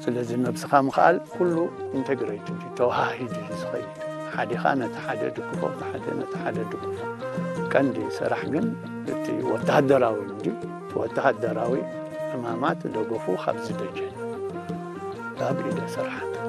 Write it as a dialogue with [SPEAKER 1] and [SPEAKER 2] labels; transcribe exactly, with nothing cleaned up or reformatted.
[SPEAKER 1] ስለዚህ ነብስኻ ምኻል ኩሉ ኢንተግሬትድ ተዋሂድ ዝኸይድ ሓዲኻ ነቲ ሓደ ድግፎ ሓደ ነቲ ሓደ ድግፎ ቀንዲ ስራሕ ግን እቲ ወተሃደራዊ እንጂ ወተሃደራዊ ሕማማት ደገፉ ካብ ዝደጀን ካብ ኢደ ስራሕ